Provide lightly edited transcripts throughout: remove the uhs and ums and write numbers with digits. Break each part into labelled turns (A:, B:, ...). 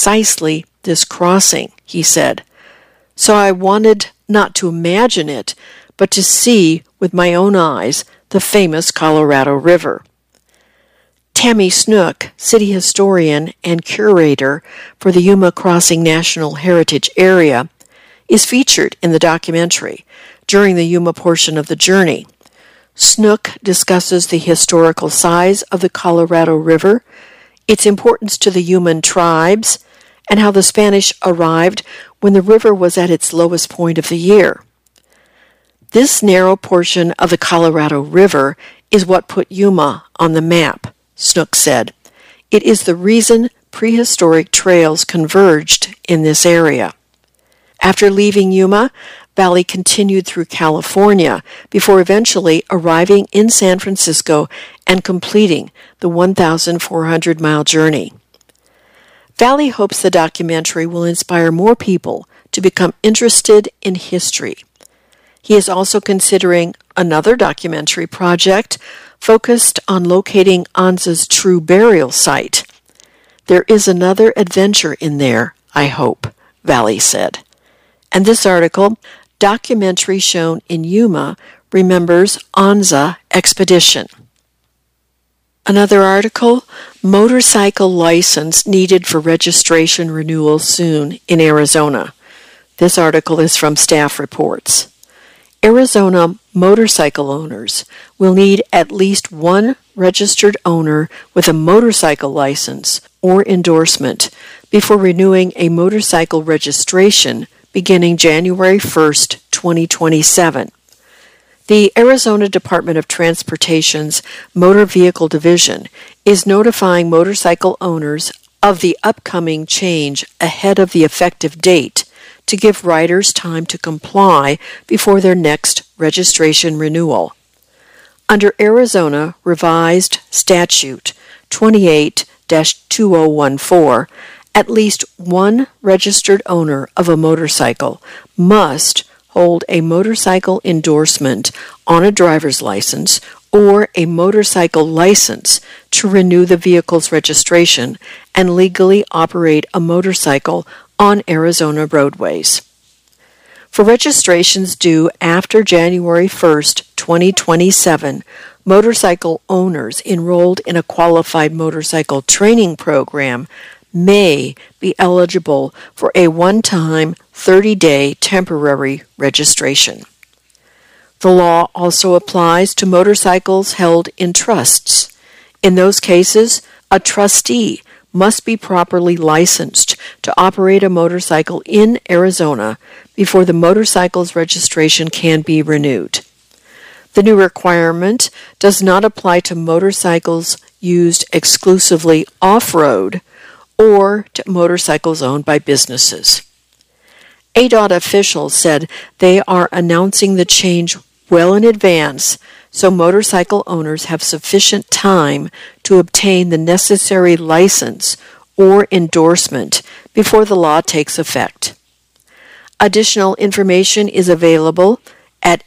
A: precisely this crossing, he said. So I wanted not to imagine it, but to see with my own eyes the famous Colorado River. Tammy Snook, city historian and curator for the Yuma Crossing National Heritage Area, is featured in the documentary during the Yuma portion of the journey. Snook discusses the historical size of the Colorado River, its importance to the Yuman tribes, and how the Spanish arrived when the river was at its lowest point of the year. This narrow portion of the Colorado River is what put Yuma on the map, Snook said. It is the reason prehistoric trails converged in this area. After leaving Yuma, Valley continued through California before eventually arriving in San Francisco and completing the 1,400-mile journey. Valley hopes the documentary will inspire more people to become interested in history. He is also considering another documentary project focused on locating Anza's true burial site. There is another adventure in there, I hope, Valley said. And this article, Documentary Shown in Yuma, Remembers Anza Expedition. Another article, Motorcycle License Needed for Registration Renewal Soon in Arizona. This article is from Staff Reports. Arizona motorcycle owners will need at least one registered owner with a motorcycle license or endorsement before renewing a motorcycle registration beginning January 1st, 2027. The Arizona Department of Transportation's Motor Vehicle Division is notifying motorcycle owners of the upcoming change ahead of the effective date to give riders time to comply before their next registration renewal. Under Arizona Revised Statute 28-2014, at least one registered owner of a motorcycle must hold a motorcycle endorsement on a driver's license or a motorcycle license to renew the vehicle's registration and legally operate a motorcycle on Arizona roadways. For registrations due after January 1st, 2027, motorcycle owners enrolled in a qualified motorcycle training program may be eligible for a one-time 30-day temporary registration. The law also applies to motorcycles held in trusts. In those cases, a trustee must be properly licensed to operate a motorcycle in Arizona before the motorcycle's registration can be renewed. The new requirement does not apply to motorcycles used exclusively off-road or to motorcycles owned by businesses. ADOT officials said they are announcing the change well in advance so motorcycle owners have sufficient time to obtain the necessary license or endorsement before the law takes effect. Additional information is available at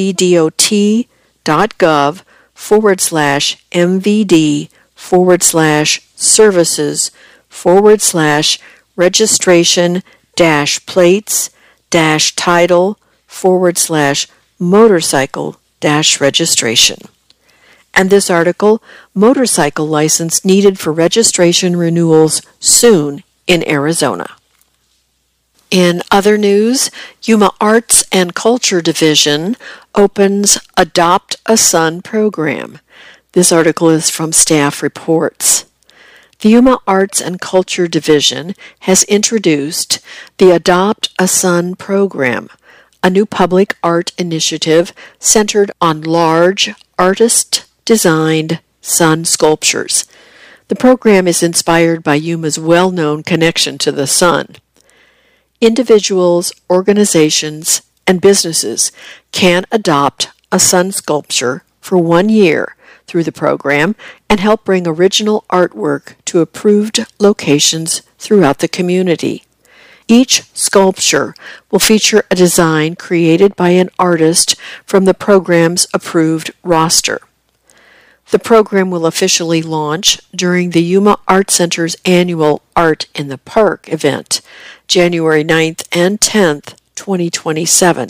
A: azdot.gov/mvd/services/registration-title/motorcycle-registration. And this article, Motorcycle License Needed for Registration Renewals Soon in Arizona. In other news, Yuma Arts and Culture Division opens Adopt a Son program. This article is from Staff Reports. The Yuma Arts and Culture Division has introduced the Adopt a Son program, a new public art initiative centered on large, artist-designed sun sculptures. The program is inspired by Yuma's well-known connection to the sun. Individuals, organizations, and businesses can adopt a sun sculpture for 1 year through the program and help bring original artwork to approved locations throughout the community. Each sculpture will feature a design created by an artist from the program's approved roster. The program will officially launch during the Yuma Art Center's annual Art in the Park event, January 9th and 10th, 2027.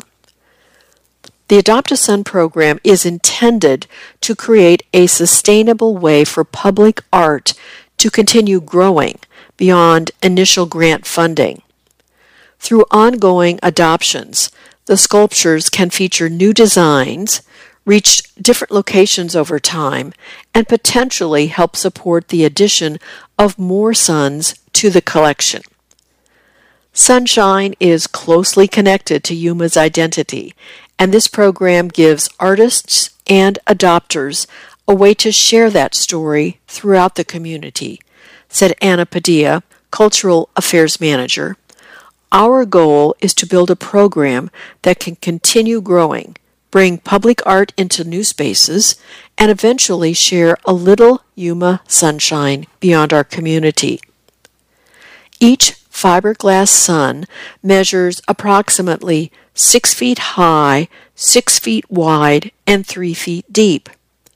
A: The Adopt a Son program is intended to create a sustainable way for public art to continue growing beyond initial grant funding. Through ongoing adoptions, the sculptures can feature new designs, reach different locations over time, and potentially help support the addition of more suns to the collection. Sunshine is closely connected to Yuma's identity, and this program gives artists and adopters a way to share that story throughout the community, said Anna Padilla, Cultural Affairs Manager. Our goal is to build a program that can continue growing, bring public art into new spaces, and eventually share a little Yuma sunshine beyond our community. Each fiberglass sun measures approximately 6 feet high, 6 feet wide, and 3 feet deep.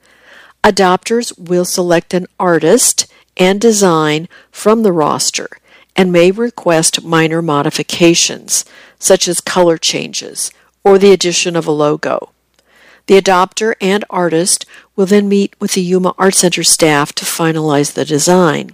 A: Adopters will select an artist and design from the roster and may request minor modifications, such as color changes or the addition of a logo. The adopter and artist will then meet with the Yuma Art Center staff to finalize the design.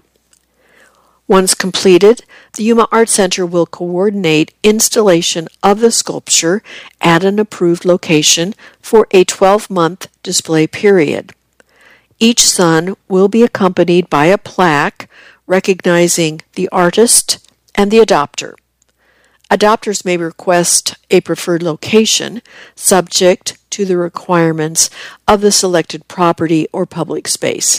A: Once completed, the Yuma Art Center will coordinate installation of the sculpture at an approved location for a 12-month display period. Each sun will be accompanied by a plaque recognizing the artist and the adopter. Adopters may request a preferred location subject to the requirements of the selected property or public space.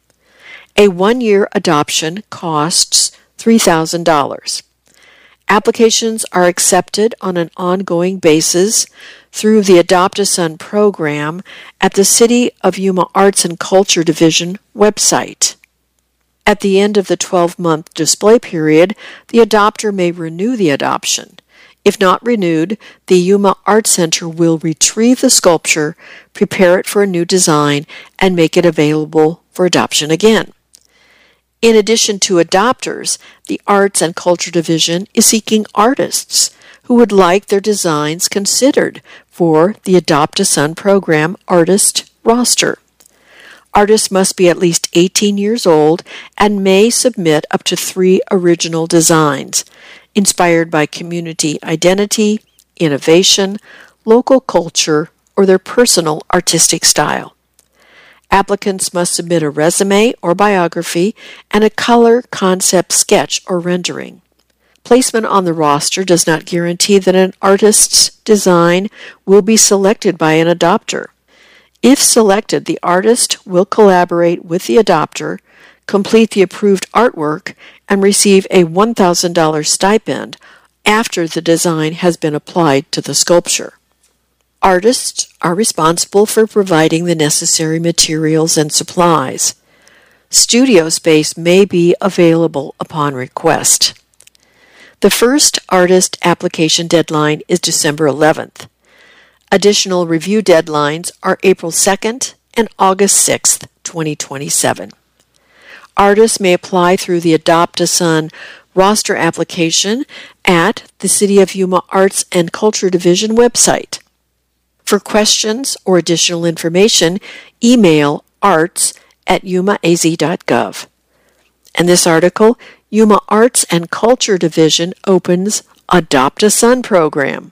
A: A 1-year adoption costs $3,000. Applications are accepted on an ongoing basis through the Adopt a Son program at the City of Yuma Arts and Culture Division website. At the end of the 12-month display period, the adopter may renew the adoption. If not renewed, the Yuma Art Center will retrieve the sculpture, prepare it for a new design, and make it available for adoption again. In addition to adopters, the Arts and Culture Division is seeking artists who would like their designs considered for the Adopt a Son program artist roster. Artists must be at least 18 years old and may submit up to 3 original designs, inspired by community identity, innovation, local culture, or their personal artistic style. Applicants must submit a resume or biography and a color concept sketch or rendering. Placement on the roster does not guarantee that an artist's design will be selected by an adopter. If selected, the artist will collaborate with the adopter, complete the approved artwork, and receive a $1,000 stipend after the design has been applied to the sculpture. Artists are responsible for providing the necessary materials and supplies. Studio space may be available upon request. The first artist application deadline is December 11th. Additional review deadlines are April 2nd and August 6th, 2027. Artists may apply through the Adopt a Son roster application at the City of Yuma Arts and Culture Division website. For questions or additional information, email arts@yumaaz.gov. And this article, Yuma Arts and Culture Division opens Adopt a Son program.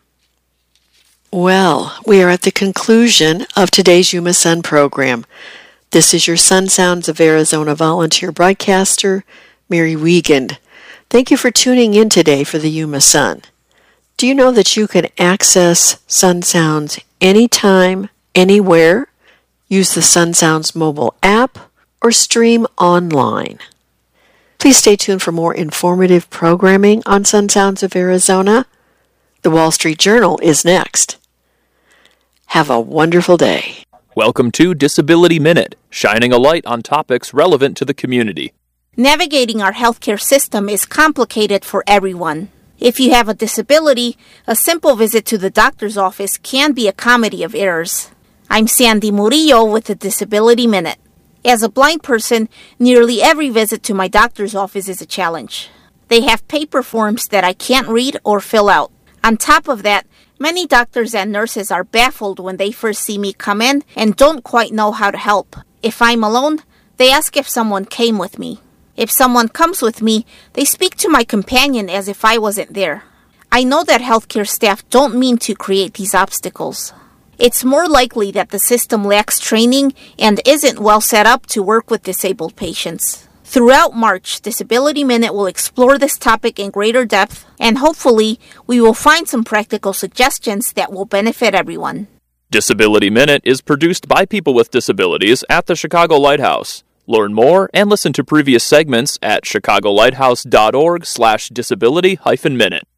A: Well, we are at the conclusion of today's Yuma Sun program. This is your Sun Sounds of Arizona volunteer broadcaster, Mary Wiegand. Thank you for tuning in today for the Yuma Sun. Do you know that you can access Sun Sounds anytime, anywhere? Use the Sun Sounds mobile app or stream online. Please stay tuned for more informative programming on Sun Sounds of Arizona. The Wall Street Journal is next. Have a wonderful day.
B: Welcome to Disability Minute, shining a light on topics relevant to the community.
C: Navigating our healthcare system is complicated for everyone. If you have a disability, a simple visit to the doctor's office can be a comedy of errors. I'm Sandy Murillo with the Disability Minute. As a blind person, nearly every visit to my doctor's office is a challenge. They have paper forms that I can't read or fill out. On top of that, many doctors and nurses are baffled when they first see me come in and don't quite know how to help. If I'm alone, they ask if someone came with me. If someone comes with me, they speak to my companion as if I wasn't there. I know that healthcare staff don't mean to create these obstacles. It's more likely that the system lacks training and isn't well set up to work with disabled patients. Throughout March, Disability Minute will explore this topic in greater depth, and hopefully, we will find some practical suggestions that will benefit everyone.
B: Disability Minute is produced by people with disabilities at the Chicago Lighthouse. Learn more and listen to previous segments at chicagolighthouse.org/disability-minute.